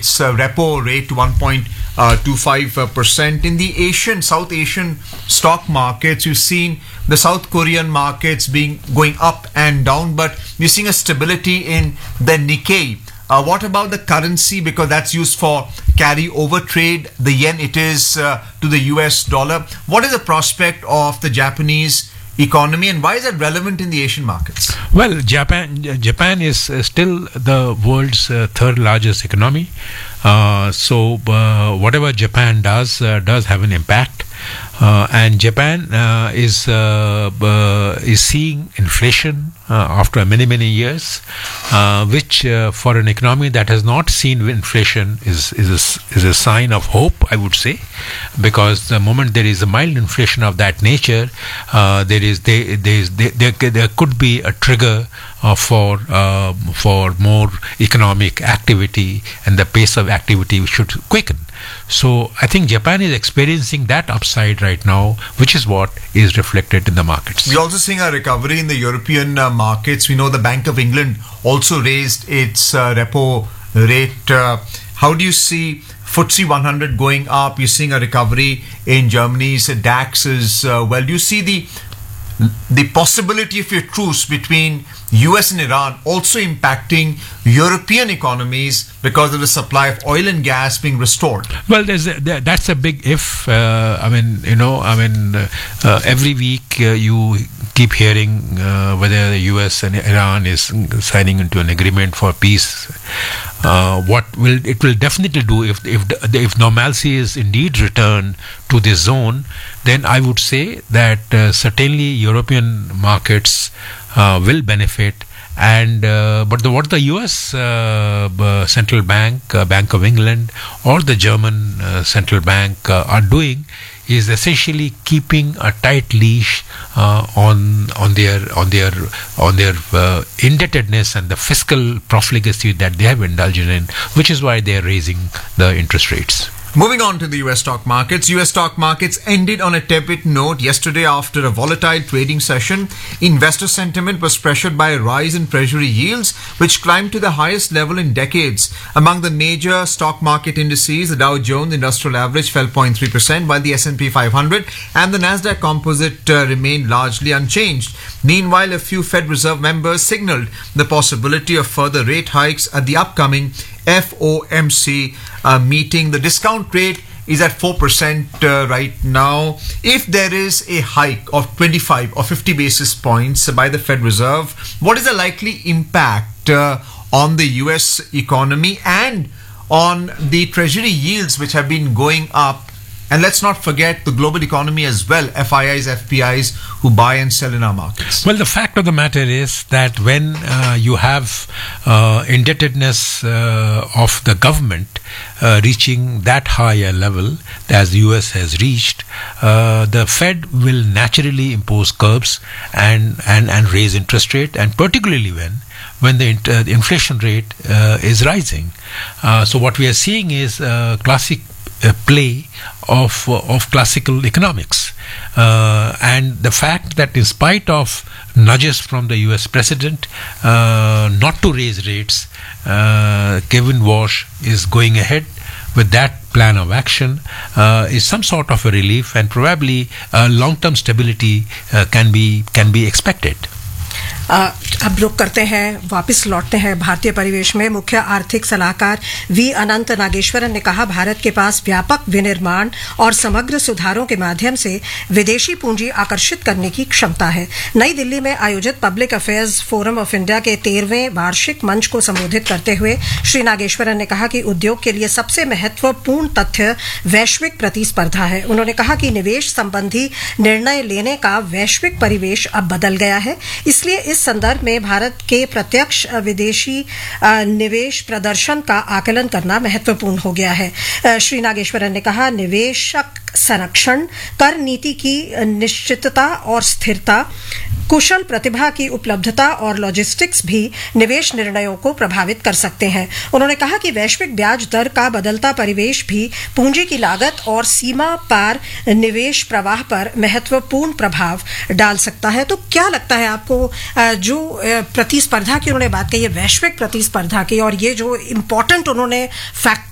its repo rate to 1.25%. In the South Asian stock markets, you've seen the South Korean markets going up and down, but you're seeing a stability in the Nikkei. What about the currency? Because that's used for carry over trade. The yen, it is to the US dollar. What is the prospect of the Japanese economy, and why is that relevant in the Asian markets? Well, Japan is still the world's third largest economy. So whatever Japan does have an impact. And Japan is seeing inflation after many years, which for an economy that has not seen inflation is a sign of hope, I would say, because the moment there is a mild inflation of that nature, there could be a trigger for more economic activity, and the pace of activity should quicken. So I think Japan is experiencing that upside right now, which is what is reflected in the markets. We're also seeing a recovery in the European markets. We know the Bank of England also raised its repo rate. How do you see FTSE 100 going up? You're seeing a recovery in Germany's DAX as well. Do you see the possibility of a truce between US and Iran also impacting European economies because of the supply of oil and gas being restored? Well, that's a big if. Every week you keep hearing whether the US and Iran is signing into an agreement for peace. What it will definitely do if normalcy is indeed returned to this zone, then I would say that certainly European markets will benefit. And but what the U.S. Central Bank, Bank of England, or the German Central Bank are doing is essentially keeping a tight leash on their indebtedness and the fiscal profligacy that they have indulged in, which is why they are raising the interest rates. Moving on to the US stock markets. US stock markets ended on a tepid note yesterday after a volatile trading session. Investor sentiment was pressured by a rise in treasury yields, which climbed to the highest level in decades. Among the major stock market indices, the Dow Jones Industrial Average fell 0.3%, while the S&P 500 and the Nasdaq Composite remained largely unchanged. Meanwhile, a few Fed Reserve members signaled the possibility of further rate hikes at the upcoming FOMC meeting. The discount rate is at 4% right now. If there is a hike of 25 or 50 basis points by the Fed Reserve, what is the likely impact on the US economy and on the treasury yields, which have been going up? And let's not forget the global economy as well, FIIs, FPIs, who buy and sell in our markets. Well, the fact of the matter is that when you have indebtedness of the government reaching that higher level as the US has reached, the Fed will naturally impose curbs and raise interest rate, and particularly when the inflation rate is rising. So what we are seeing is classic play of classical economics, and the fact that in spite of nudges from the US president not to raise rates, Kevin Walsh is going ahead with that plan of action is some sort of a relief, and probably long-term stability can be expected. अब रुक करते हैं, वापस लौटते हैं भारतीय परिवेश में. मुख्य आर्थिक सलाहकार वी अनंत नागेश्वरन ने कहा, भारत के पास व्यापक विनिर्माण और समग्र सुधारों के माध्यम से विदेशी पूंजी आकर्षित करने की क्षमता है. नई दिल्ली में आयोजित public affairs forum of India के 13वें वार्षिक मंच को संबोधित करते हुए श्री नागेश्वरन ने कहा कि उद्योग के लिए सबसे महत्वपूर्ण तथ्य वैश्विक प्रतिस्पर्धा है. उन्होंने कहा कि निवेश संबंधी निर्णय लेने का वैश्विक परिवेश अब बदल गया है, इसलिए इस संदर्भ में भारत के प्रत्यक्ष विदेशी निवेश प्रदर्शन का आकलन करना महत्वपूर्ण हो गया है. श्री नागेश्वरन ने कहा, निवेशक संरक्षण, कर नीति की निश्चितता और स्थिरता, कुशल प्रतिभा की उपलब्धता और लॉजिस्टिक्स भी निवेश निर्णयों को प्रभावित कर सकते हैं. उन्होंने कहा कि वैश्विक ब्याज दर का बदलता परिवेश भी पूंजी की लागत और सीमा पार निवेश प्रवाह पर महत्वपूर्ण प्रभाव डाल सकता है. तो क्या लगता है आपको, जो प्रतिस्पर्धा की उन्होंने बात कही है, वैश्विक प्रतिस्पर्धा की, और ये जो इम्पोर्टेंट उन्होंने फैक्टर